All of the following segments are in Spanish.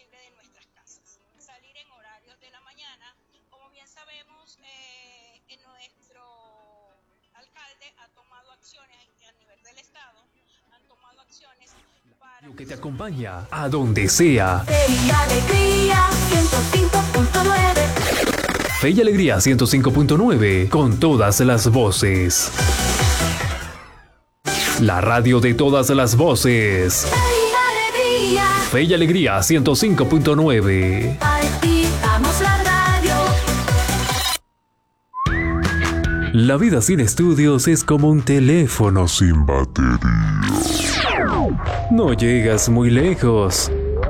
posible de nuestras casas. Salir en horarios de la mañana. Como bien sabemos, nuestro alcalde ha tomado acciones a nivel del Estado, han tomado acciones para... Lo que te acompaña a donde sea. Fe y Alegría 105.9. Fe y Alegría 105.9, con todas las voces. La radio de todas las voces. Fe y Alegría. Fe y Alegría 105.9. Activamos la radio. La vida sin estudios es como un teléfono sin batería. No llegas muy lejos.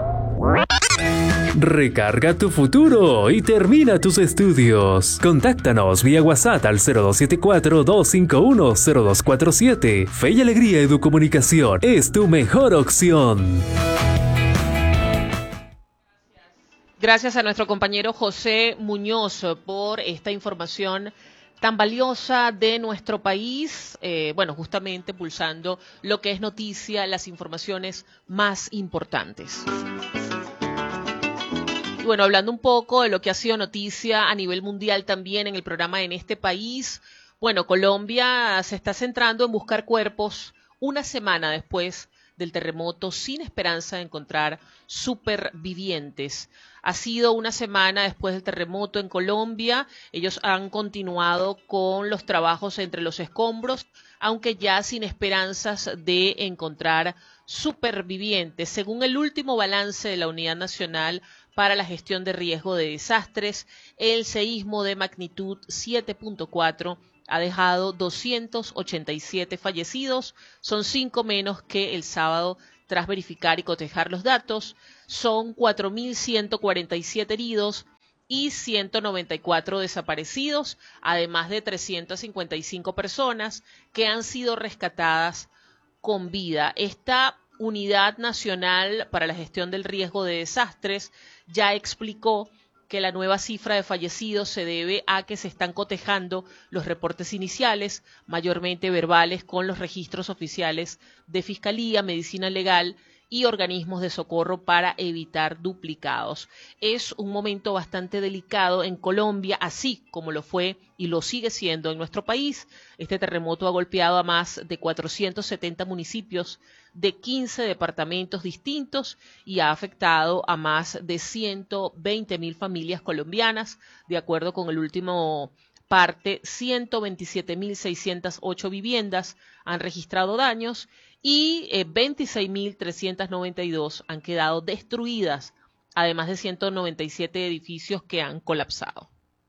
Recarga tu futuro y termina tus estudios. Contáctanos vía WhatsApp al 0274-251-0247. Fe y Alegría Educomunicación es tu mejor opción. Gracias a nuestro compañero José Muñoz por esta información tan valiosa de nuestro país, justamente pulsando lo que es noticia, las informaciones más importantes. Y bueno, hablando un poco de lo que ha sido noticia a nivel mundial también en el programa En este país, bueno, Colombia se está centrando en buscar cuerpos una semana después del terremoto sin esperanza de encontrar supervivientes. Ha sido una semana después del terremoto en Colombia. Ellos han continuado con los trabajos entre los escombros, aunque ya sin esperanzas de encontrar supervivientes. Según el último balance de la Unidad Nacional para la Gestión de Riesgo de Desastres, el seísmo de magnitud 7.4 ha dejado 287 fallecidos, son 5 menos que el sábado. Tras verificar y cotejar los datos, son 4.147 heridos y 194 desaparecidos, además de 355 personas que han sido rescatadas con vida. Esta Unidad Nacional para la Gestión del Riesgo de Desastres ya explicó que la nueva cifra de fallecidos se debe a que se están cotejando los reportes iniciales, mayormente verbales, con los registros oficiales de Fiscalía, Medicina Legal y organismos de socorro para evitar duplicados. Es un momento bastante delicado en Colombia, así como lo fue y lo sigue siendo en nuestro país. Este terremoto ha golpeado a más de 470 municipios de 15 departamentos distintos y ha afectado a más de 120.000 familias colombianas. De acuerdo con el último parte, 127.608 viviendas han registrado daños y 26.392 han quedado destruidas, además de 197 edificios que han colapsado.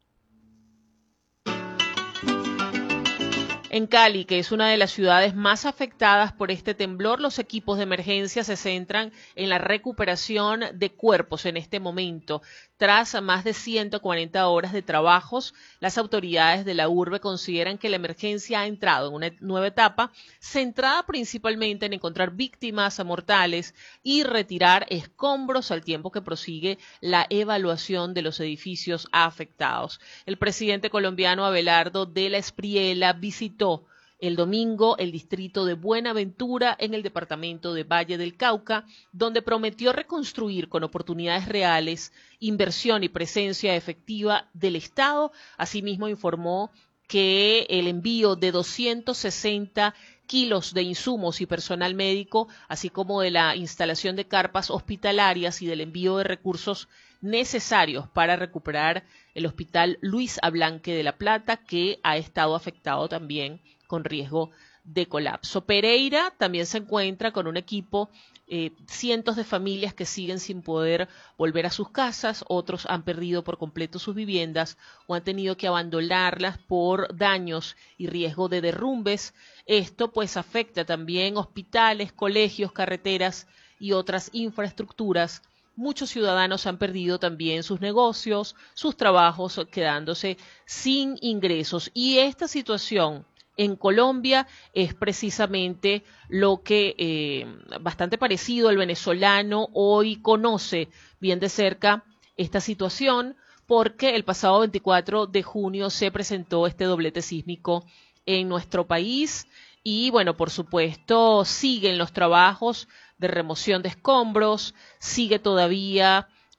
En Cali, que es una de las ciudades más afectadas por este temblor, los equipos de emergencia se centran en la recuperación de cuerpos en este momento. Tras más de 140 horas de trabajos, las autoridades de la urbe consideran que la emergencia ha entrado en una nueva etapa, centrada principalmente en encontrar víctimas mortales y retirar escombros al tiempo que prosigue la evaluación de los edificios afectados. El presidente colombiano Abelardo de la Espriella visitó el domingo el distrito de Buenaventura en el departamento de Valle del Cauca, donde prometió reconstruir con oportunidades reales, inversión y presencia efectiva del Estado. Asimismo informó que el envío de 260 kilos de insumos y personal médico, así como de la instalación de carpas hospitalarias y del envío de recursos necesarios para recuperar el Hospital Luis Ablanque de La Plata, que ha estado afectado también con riesgo de colapso. Pereira también se encuentra con un equipo, cientos de familias que siguen sin poder volver a sus casas, otros han perdido por completo sus viviendas o han tenido que abandonarlas por daños y riesgo de derrumbes. Esto pues afecta también hospitales, colegios, carreteras y otras infraestructuras. Muchos ciudadanos han perdido también sus negocios, sus trabajos, quedándose sin ingresos. Y esta situación en Colombia es precisamente lo que bastante parecido al venezolano hoy conoce bien de cerca esta situación, porque el pasado 24 de junio se presentó este doblete sísmico en nuestro país y bueno, por supuesto, siguen los trabajos de remoción de escombros, sigue todavía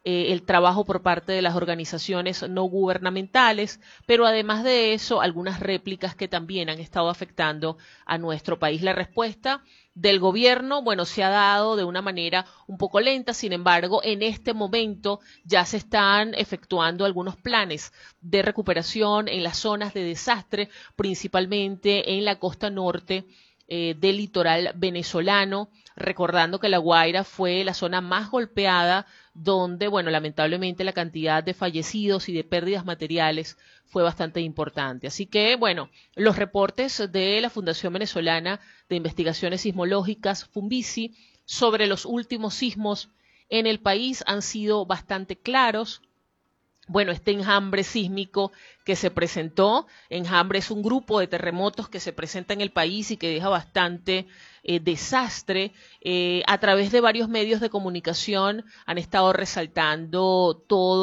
el trabajo por parte de las organizaciones no gubernamentales, pero además de eso, algunas réplicas que también han estado afectando a nuestro país. La respuesta del gobierno, bueno, se ha dado de una manera un poco lenta, sin embargo, en este momento ya se están efectuando algunos planes de recuperación en las zonas de desastre, principalmente en la costa norte del litoral venezolano, recordando que La Guaira fue la zona más golpeada, donde, bueno, lamentablemente la cantidad de fallecidos y de pérdidas materiales fue bastante importante. Así que, bueno, los reportes de la Fundación Venezolana de Investigaciones Sismológicas, FUNVISI, sobre los últimos sismos en el país han sido bastante claros. Bueno, este enjambre sísmico que se presentó, enjambre es un grupo de terremotos que se presenta en el país y que deja bastante desastre. A través de varios medios de comunicación han estado resaltando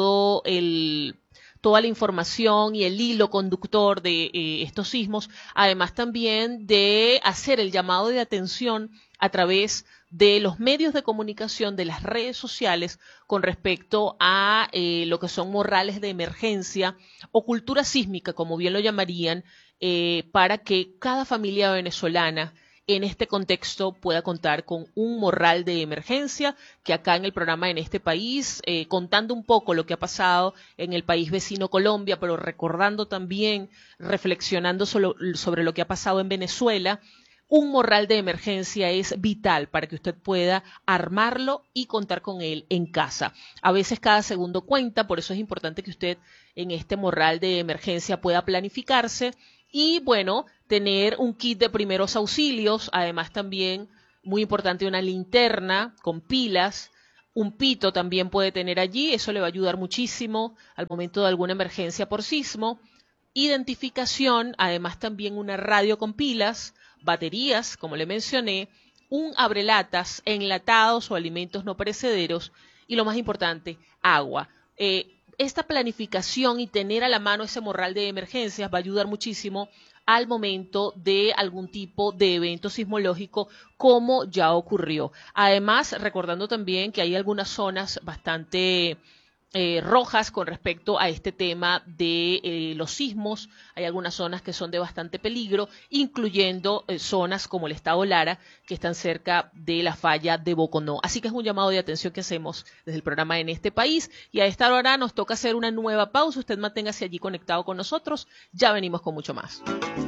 toda la información y el hilo conductor de estos sismos, además también de hacer el llamado de atención a través de los medios de comunicación, de las redes sociales, con respecto a lo que son morrales de emergencia o cultura sísmica, como bien lo llamarían, para que cada familia venezolana en este contexto pueda contar con un morral de emergencia, que acá en el programa En este País, contando un poco lo que ha pasado en el país vecino Colombia, pero recordando también, reflexionando sobre lo que ha pasado en Venezuela, un morral de emergencia es vital para que usted pueda armarlo y contar con él en casa. A veces cada segundo cuenta, por eso es importante que usted en este morral de emergencia pueda planificarse y, bueno, tener un kit de primeros auxilios, además también, muy importante, una linterna con pilas, un pito también puede tener allí, eso le va a ayudar muchísimo al momento de alguna emergencia por sismo. Identificación, además también una radio con pilas, baterías, como le mencioné, un abrelatas, enlatados o alimentos no perecederos y lo más importante, agua. Esta planificación y tener a la mano ese morral de emergencias va a ayudar muchísimo al momento de algún tipo de evento sismológico como ya ocurrió. Además, recordando también que hay algunas zonas bastante rojas con respecto a este tema de los sismos. Hay algunas zonas que son de bastante peligro, incluyendo zonas como el estado Lara, que están cerca de la falla de Boconó. Así que es un llamado de atención que hacemos desde el programa En este País. Y a esta hora nos toca hacer una nueva pausa. Usted manténgase allí conectado con nosotros. Ya venimos con mucho más.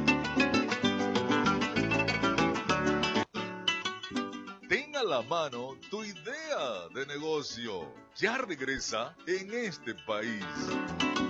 Ten a la mano tu idea de negocio. Ya regresa En este País.